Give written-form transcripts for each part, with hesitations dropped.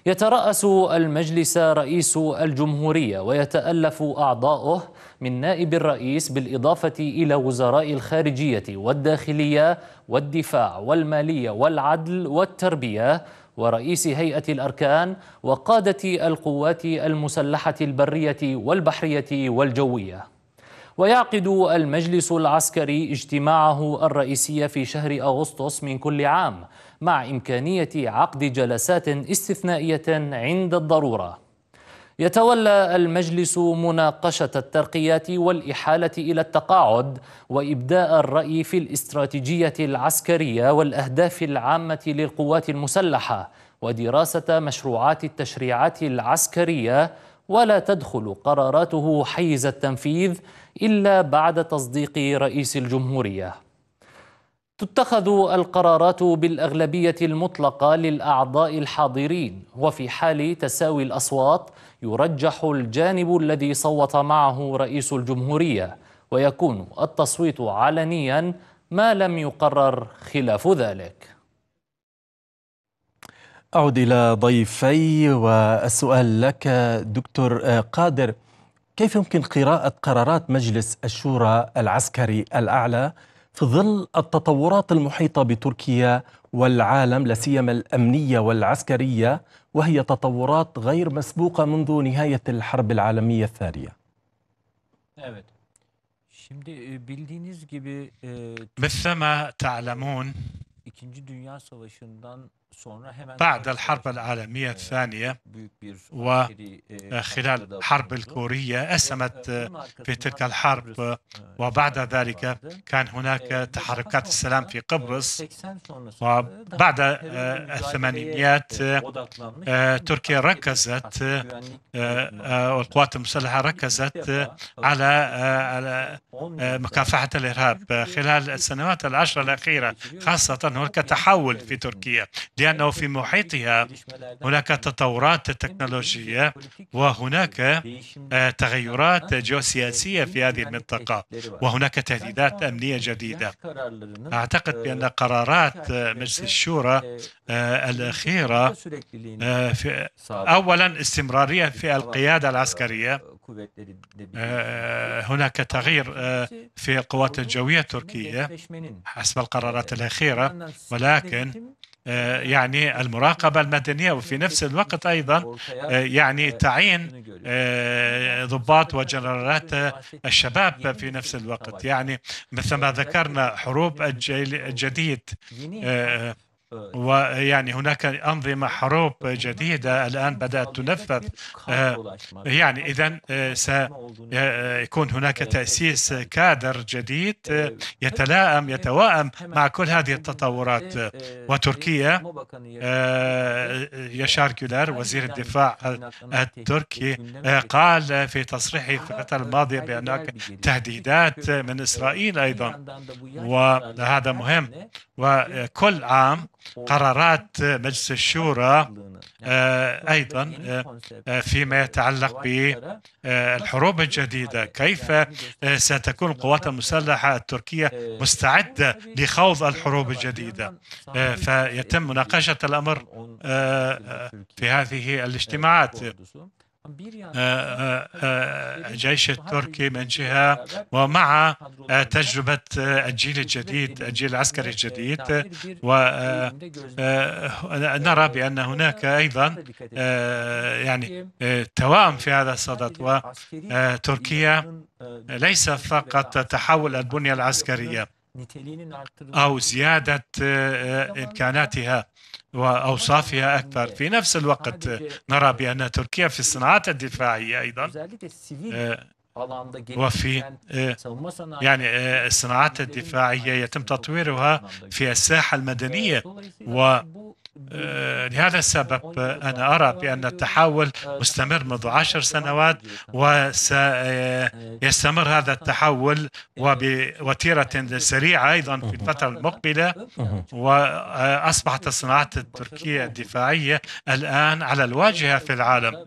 يترأس المجلس رئيس الجمهورية ويتألف أعضاؤه من نائب الرئيس بالإضافة إلى وزراء الخارجية والداخلية والدفاع والمالية والعدل والتربية ورئيس هيئة الأركان وقادة القوات المسلحة البرية والبحرية والجوية. ويعقد المجلس العسكري اجتماعه الرئيسي في شهر أغسطس من كل عام مع إمكانية عقد جلسات استثنائية عند الضرورة. يتولى المجلس مناقشة الترقيات والإحالة إلى التقاعد وإبداء الرأي في الاستراتيجية العسكرية والأهداف العامة للقوات المسلحة ودراسة مشروعات التشريعات العسكرية، ولا تدخل قراراته حيز التنفيذ إلا بعد تصديق رئيس الجمهورية. تتخذ القرارات بالأغلبية المطلقة للأعضاء الحاضرين، وفي حال تساوي الأصوات يرجح الجانب الذي صوت معه رئيس الجمهورية، ويكون التصويت علنيا ما لم يقرر خلاف ذلك. أعود إلى ضيفي والسؤال لك دكتور قادر، كيف يمكن قراءة قرارات مجلس الشورى العسكري الأعلى في ظل التطورات المحيطة بتركيا والعالم، لا سيما الأمنية والعسكرية، وهي تطورات غير مسبوقة منذ نهاية الحرب العالمية الثانية؟ مثلما تعلمون، بعد الحرب العالمية الثانية وخلال الحرب الكورية أسهمت في تلك الحرب، وبعد ذلك كان هناك تحركات السلام في قبرص، وبعد الثمانينيات تركيا ركزت والقوات المسلحة ركزت على مكافحة الإرهاب. خلال السنوات العشر الأخيرة خاصة هناك تحول في تركيا، لأنه في محيطها هناك تطورات تكنولوجية وهناك تغيرات جيوسياسية في هذه المنطقة، وهناك تهديدات أمنية جديدة. أعتقد بأن قرارات مجلس الشورى الأخيرة أولا استمرارية في القيادة العسكرية، هناك تغيير في القوات الجوية التركية حسب القرارات الأخيرة، ولكن يعني المراقبة المدنية، وفي نفس الوقت أيضا يعني تعيين ضباط وجنرالات الشباب في نفس الوقت. يعني مثل ما ذكرنا حروب الجيل الجديد، ويعني هناك أنظمة حروب جديدة الآن بدأت تنفذ. يعني إذن سيكون هناك تأسيس كادر جديد يتوائم مع كل هذه التطورات. وتركيا، ياشار جولر وزير الدفاع التركي قال في تصريحه في الفترة الماضية بأنك تهديدات من إسرائيل أيضا، وهذا مهم. وكل عام قرارات مجلس الشورى أيضا فيما يتعلق بالحروب الجديدة، كيف ستكون القوات المسلحة التركية مستعدة لخوض الحروب الجديدة، فيتم مناقشة الأمر في هذه الاجتماعات. الجيش التركي من جهة، ومع تجربة الجيل الجديد، الجيل العسكري الجديد، ونرى بأن هناك أيضا يعني توائم في هذا الصدد. وتركيا ليس فقط تحول البنية العسكرية أو زيادة إمكاناتها وأوصافها أكثر، في نفس الوقت نرى بأن تركيا في الصناعات الدفاعية أيضا، وفي يعني الصناعات الدفاعية يتم تطويرها في الساحة المدنية. لهذا السبب أنا أرى بأن التحول مستمر منذ 10 سنوات، وسيستمر هذا التحول وبوتيرة سريعة أيضا في الفترة المقبلة. وأصبحت الصناعات التركية الدفاعية الآن على الواجهة في العالم.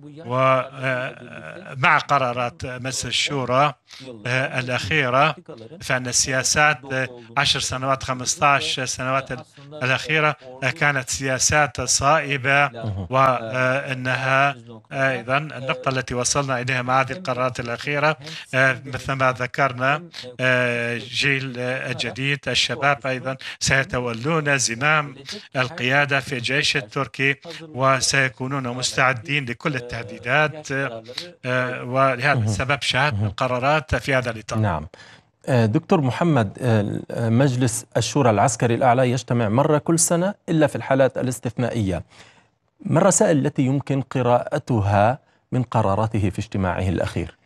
ومع قرارات مجلس الشورى الأخيرة، فإن السياسات 10 سنوات 15 سنوات الأخيرة كانت كانت سياسات صائبة، وأنها أيضا النقطة التي وصلنا إليها مع هذه القرارات الأخيرة مثل ما ذكرنا جيل الجديد الشباب أيضا سيتولون زمام القيادة في الجيش التركي وسيكونون مستعدين لكل التهديدات، ولهذا السبب شاهدنا القرارات في هذا الإطار. نعم دكتور محمد، مجلس الشورى العسكري الأعلى يجتمع مرة كل سنة إلا في الحالات الاستثنائية. ما الرسائل التي يمكن قراءتها من قراراته في اجتماعه الأخير؟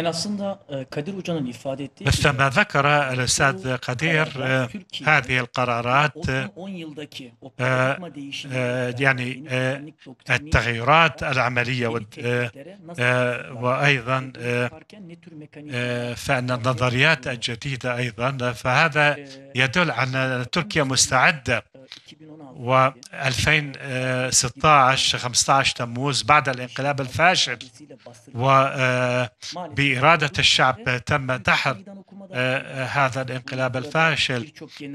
مثل ما ذكر الأستاذ قدير، هذه القرارات يعني التغيرات العملية وأيضا فإن النظريات الجديدة أيضا، فهذا يدل على أن تركيا مستعدة. و2016-15 تموز بعد الانقلاب الفاشل وبإرادة الشعب تم دحر هذا الانقلاب الفاشل،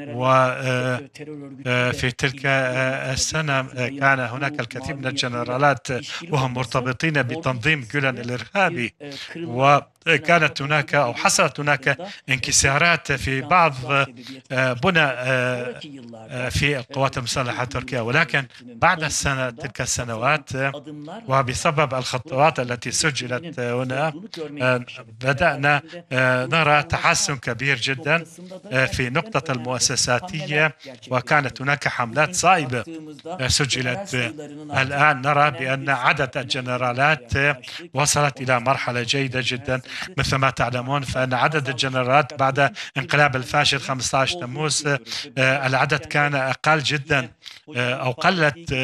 وفي تلك السنة كان هناك الكثير من الجنرالات وهم مرتبطين بتنظيم جولان الإرهابي، وكانت هناك أو حصلت هناك انكسارات في بعض بنى في القوات المسلحة التركية. ولكن بعد تلك السنوات وبسبب الخطوات التي سجلت هنا بدأنا نرى تحسن كبير جدا في نقطة المؤسساتية، وكانت هناك حملات صائبة سجلت. الآن نرى بأن عدد الجنرالات وصلت إلى مرحلة جيدة جدا. مثل ما تعلمون فإن عدد الجنرالات بعد انقلاب الفاشل 15 تموز العدد كان أقل جدا أو قلت،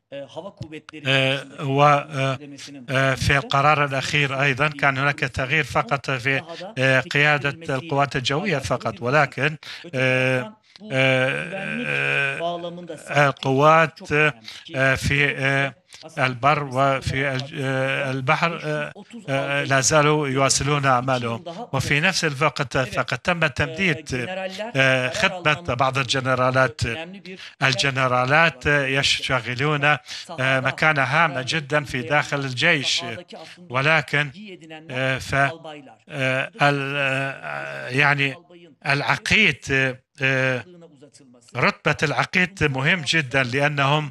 وفي القرار الأخير أيضا كان هناك تغيير فقط في قيادة القوات الجوية فقط، ولكن القوات في البر وفي البحر لا زالوا يواصلون أعمالهم. وفي نفس الوقت فقد تم تمديد خدمة بعض الجنرالات يشغلون مكانة هامة جدا في داخل الجيش، ولكن يعني العقيد رتبة العقيد مهم جدا، لأنهم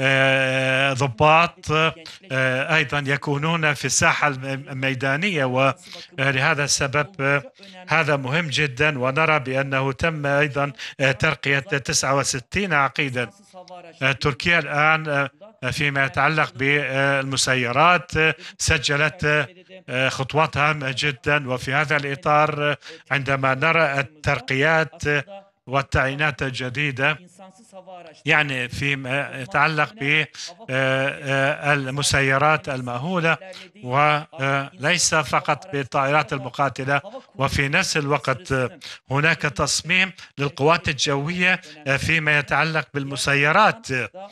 ضباط أيضا يكونون في الساحة الميدانية، ولهذا السبب هذا مهم جدا. ونرى بأنه تم أيضا ترقية 69 عقيدا. تركيا الآن فيما يتعلق بالمسيرات سجلت خطوات هامة جدا، وفي هذا الإطار عندما نرى الترقيات والتعيينات الجديدة يعني فيما يتعلق بالمسيرات المأهولة، وليس فقط بالطائرات المقاتلة، وفي نفس الوقت هناك تصميم للقوات الجوية فيما يتعلق بالمسيرات.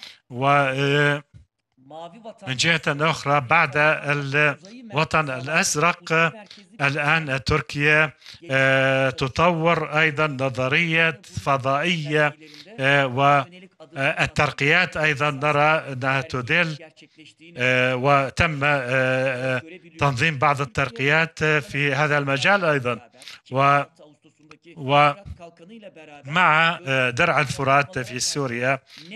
من جهة أخرى بعد الوطن الأزرق الآن تركيا تطور أيضا نظرية فضائية، والترقيات أيضا نرى أنها تدل، وتم تنظيم بعض الترقيات في هذا المجال أيضا. ومع درع الفرات في سوريا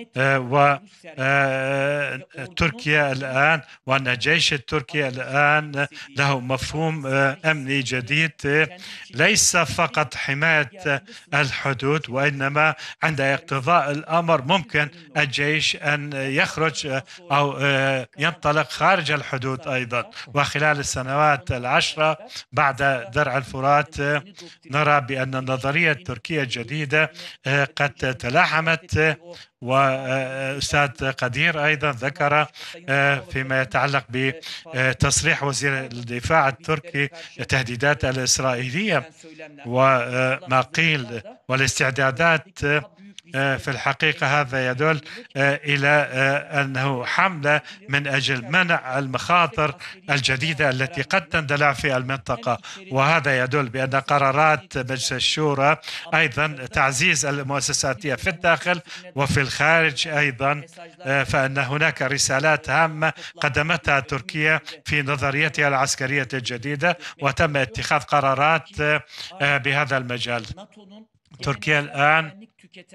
وتركيا الآن، وأن الجيش التركي الآن له مفهوم أمني جديد، ليس فقط حماية الحدود، وإنما عند اقتضاء الأمر ممكن الجيش أن يخرج أو ينطلق خارج الحدود أيضا. وخلال السنوات 10 بعد درع الفرات نرى بأن النظرية التركية الجديدة قد تلاحمت، وأستاذ قدير أيضا ذكر فيما يتعلق بتصريح وزير الدفاع التركي التهديدات الإسرائيلية وما قيل والاستعدادات في الحقيقة هذا يدل إلى أنه حملة من أجل منع المخاطر الجديدة التي قد تندلع في المنطقة، وهذا يدل بأن قرارات مجلس الشورى أيضا تعزيز المؤسساتية في الداخل وفي الخارج أيضا، فإن هناك رسالات هامة قدمتها تركيا في نظريتها العسكرية الجديدة، وتم اتخاذ قرارات بهذا المجال. تركيا الآن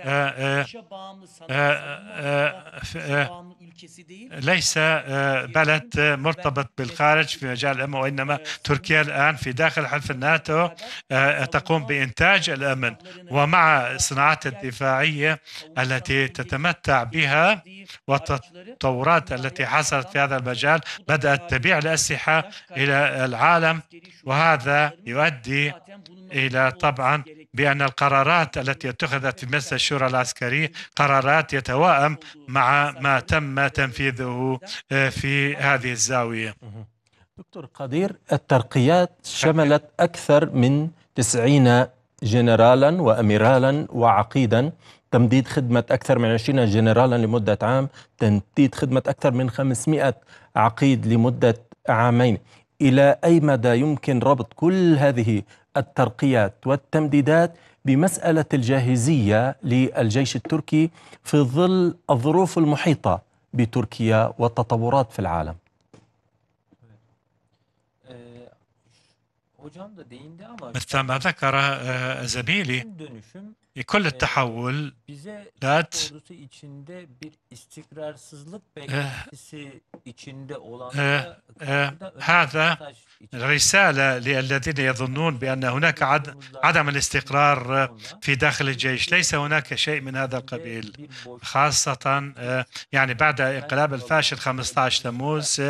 ليس بلد مرتبط بالخارج في مجال الأمن، وإنما تركيا الآن في داخل حلف الناتو تقوم بإنتاج الأمن، ومع الصناعات الدفاعية التي تتمتع بها والتطورات التي حصلت في هذا المجال بدأت تبيع الأسلحة إلى العالم، وهذا يؤدي إلى طبعا بأن القرارات التي اتخذت في مجلس الشورى العسكري قرارات يتوائم مع ما تم تنفيذه في هذه الزاوية. دكتور قدير، الترقيات شملت أكثر من 90 جنرالا وأميرالا وعقيدا، تمديد خدمة أكثر من 20 جنرالا لمدة عام، تمديد خدمة أكثر من 500 عقيد لمدة عامين. إلى أي مدى يمكن ربط كل هذه الترقيات والتمديدات بمسألة الجاهزية للجيش التركي في ظل الظروف المحيطة بتركيا والتطورات في العالم؟ مثل ما ذكر زميلي، كل التحولات هذا رسالة للذين يظنون بأن هناك عدم الاستقرار في داخل الجيش. ليس هناك شيء من هذا القبيل، خاصة يعني بعد انقلاب الفاشل 15 تموز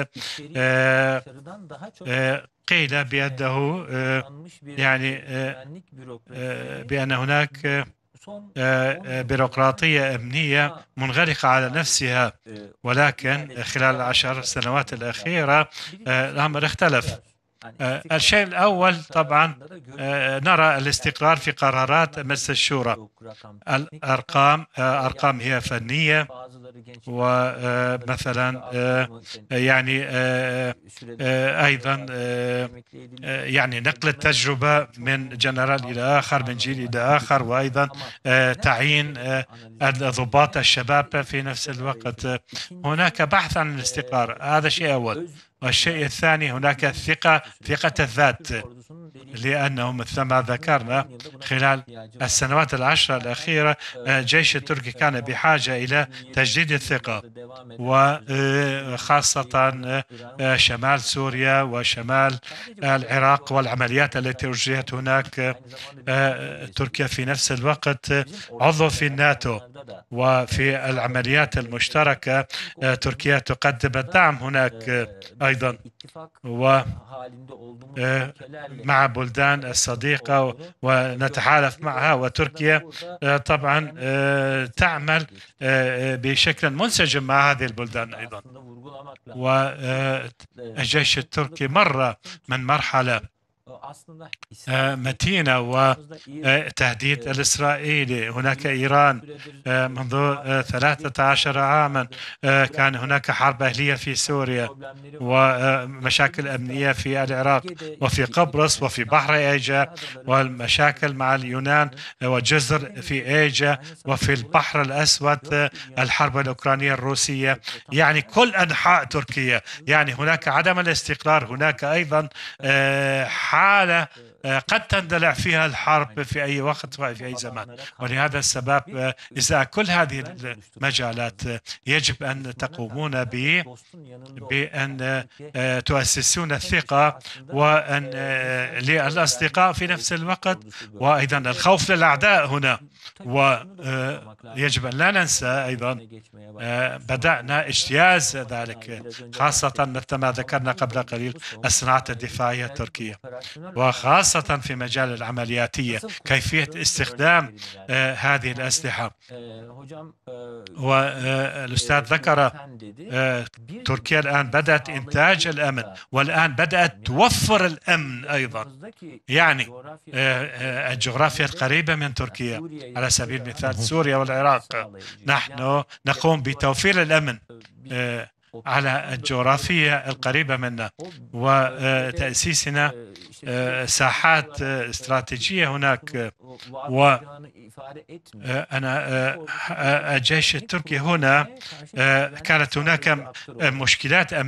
قيل بأنه يعني بأن هناك بيروقراطية أمنية منغلقة على نفسها، ولكن خلال 10 سنوات الأخيرة الأمر اختلف. الشيء الأول طبعا نرى الاستقرار في قرارات مجلس الشورى. الأرقام هي فنية، ومثلا يعني أيضا يعني نقل التجربة من جنرال إلى آخر، من جيل إلى آخر، وأيضا تعيين الضباط الشباب في نفس الوقت. هناك بحث عن الاستقرار، هذا شيء أول. والشيء الثاني هناك ثقة الذات، لأنه مثل ما ذكرنا خلال السنوات 10 الأخيرة الجيش التركي كان بحاجة إلى تجديد الثقة، وخاصة شمال سوريا وشمال العراق والعمليات التي أجريت هناك. تركيا في نفس الوقت عضو في الناتو، وفي العمليات المشتركة تركيا تقدم الدعم هناك أيضا، ومع بلدان الصديقة ونتحالف معها. وتركيا طبعا تعمل بشكل منسجم مع هذه البلدان أيضا. والجيش التركي مر من مرحلة متينة وتهديد الإسرائيلي. هناك إيران منذ 13 عاما، كان هناك حرب أهلية في سوريا ومشاكل أمنية في العراق وفي قبرص وفي بحر إيجا، والمشاكل مع اليونان وجزر في إيجا وفي البحر الأسود، الحرب الأوكرانية الروسية، يعني كل أنحاء تركيا. يعني هناك عدم الاستقرار، هناك أيضا حالة قد تندلع فيها الحرب في أي وقت وفي أي زمان. ولهذا السبب إذا كل هذه المجالات يجب أن تقومون بأن تؤسسون الثقة وأن للأصدقاء في نفس الوقت، وأيضا الخوف للأعداء هنا. ويجب أن لا ننسى أيضا بدأنا اجتياز خاصة مثل ما ذكرنا قبل قليل الصناعة الدفاعية التركية، وخاصة خاصة في مجال العملياتية، كيفية استخدام هذه الأسلحة. والأستاذ ذكر تركيا الآن بدأت إنتاج الأمن، والآن بدأت توفر الأمن أيضا. يعني الجغرافيا القريبة من تركيا على سبيل المثال سوريا والعراق، نحن نقوم بتوفير الأمن على الجغرافيا القريبة منا، وتأسيسنا ساحات استراتيجية هناك. وأنا الجيش التركي هنا كانت هناك مشكلات